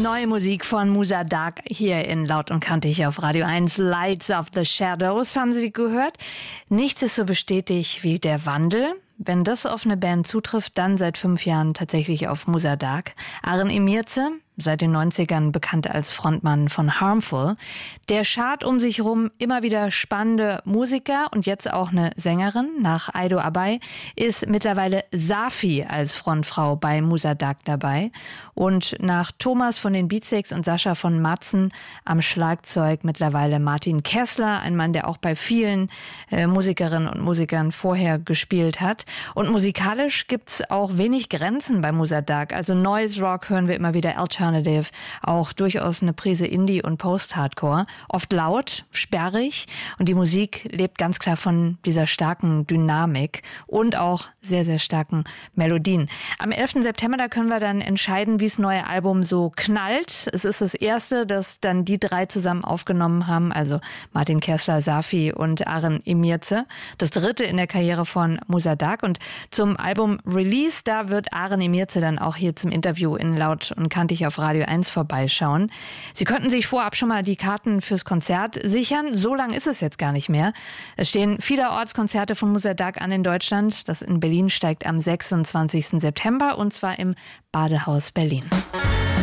Neue Musik von Musa Dark hier in Laut und Kantig auf Radio 1. Lights of the Shadows haben Sie gehört. Nichts ist so bestätigt wie der Wandel. Wenn das auf eine Band zutrifft, dann seit 5 Jahren tatsächlich auf Musa Dark. Aren Emirce, seit den 90ern bekannt als Frontmann von Harmful. Der schart um sich rum immer wieder spannende Musiker und jetzt auch eine Sängerin. Nach Aido Abay ist mittlerweile Safi als Frontfrau bei Musa Dark dabei. Und nach Thomas von den Beatsteaks und Sascha von Matzen am Schlagzeug mittlerweile Martin Kessler, ein Mann, der auch bei vielen Musikerinnen und Musikern vorher gespielt hat. Und musikalisch gibt's auch wenig Grenzen bei Musa Dark. Also Noise Rock hören wir immer wieder, Alternative, auch durchaus eine Prise Indie und Post-Hardcore. Oft laut, sperrig und die Musik lebt ganz klar von dieser starken Dynamik und auch sehr, sehr starken Melodien. Am 11. September, da können wir dann entscheiden, wie das neue Album so knallt. Es ist das erste, das dann die 3 zusammen aufgenommen haben, also Martin Kessler, Safi und Aren Emirce. Das 3. in der Karriere von Musa Dark. Und zum Album Release, da wird Aren Emirce dann auch hier zum Interview in Laut und Kantig auf Radio 1 vorbeischauen. Sie könnten sich vorab schon mal die Karten fürs Konzert sichern. So lang ist es jetzt gar nicht mehr. Es stehen vielerorts Konzerte von Musa Dark an in Deutschland. Das in Berlin steigt am 26. September und zwar im Badehaus Berlin.